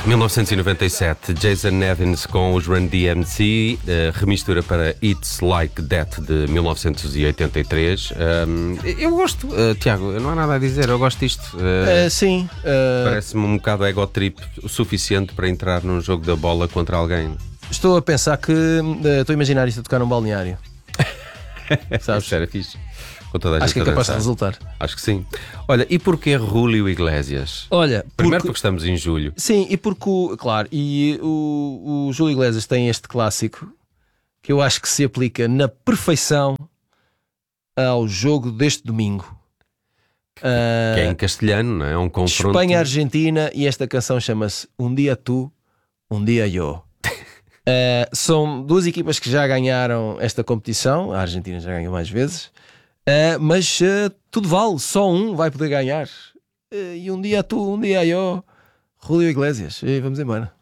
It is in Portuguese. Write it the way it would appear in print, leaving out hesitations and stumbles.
1997, Jason Nevins com os Run DMC, remistura para It's Like That de 1983. Eu gosto, Tiago, não há nada a dizer, eu gosto disto. Sim. Parece-me um bocado ego trip o suficiente para entrar num jogo da bola contra alguém. Estou a pensar que estou a imaginar isto a tocar num balneário. Sabes? Isso era fixe. Com toda a gente Acho que é capaz de resultar. Acho que sim. Olha, e porquê Julio Iglesias? Olha, Primeiro porque estamos em julho. Sim, e porque, o Júlio Iglesias tem este clássico que eu acho que se aplica na perfeição ao jogo deste domingo. Que é em castelhano, não é? É um confronto. Espanha-Argentina, e esta canção chama-se Um Dia Tu, Um Dia Eu. São duas equipas que já ganharam esta competição. A Argentina já ganhou mais vezes, mas tudo vale, só um vai poder ganhar. E um dia tu, um dia eu. Julio Iglesias, e vamos embora.